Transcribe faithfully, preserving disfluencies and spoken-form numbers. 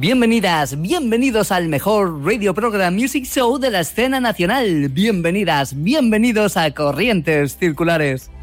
Bienvenidas, bienvenidos al mejor Radio Program Music Show de la escena nacional. Bienvenidas, bienvenidos a Corrientes Circulares.